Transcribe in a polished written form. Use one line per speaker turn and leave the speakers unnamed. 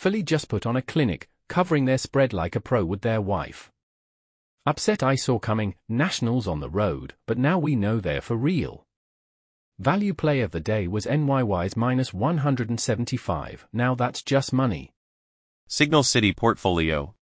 Philly just put on a clinic, covering their spread like a pro with their wife. Upset I saw coming, Nationals on the road, but now we know they're for real. Value play of the day was NYY's minus 175, now that's just money.
Signal City Portfolio,